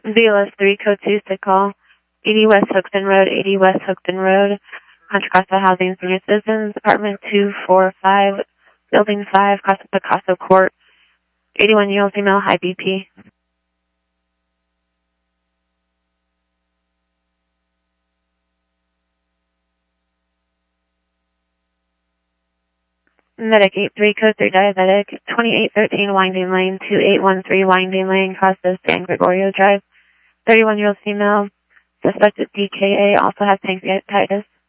BLS 3, code 2, sick call. 80 West Hookton Road, 80 West Hookton Road, Contra Costa Housing Senior Citizens, Apartment 245, Building 5, Casa Picasso Court, 81-year-old female, high BP. Medic 83, code 3, diabetic, 2813 Winding Lane, 2813 Winding Lane, Costa San Gregorio Drive, 31-year-old female, suspected DKA, also has pancreatitis.